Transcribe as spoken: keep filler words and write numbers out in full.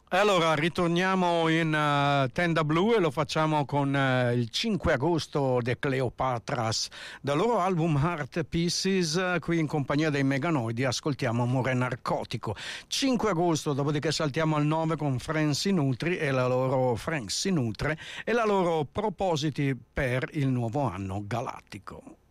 Allora, ritorniamo in uh, Tenda Blu e lo facciamo con uh, il cinque agosto de Cleopatras. Dal loro album Heart Pieces, uh, qui in compagnia dei Meganoidi, ascoltiamo Amore Narcotico. cinque agosto, dopodiché saltiamo al nove con Frank Sinutri e la loro Frank Sinutre e la loro propositi per il nuovo anno galattico.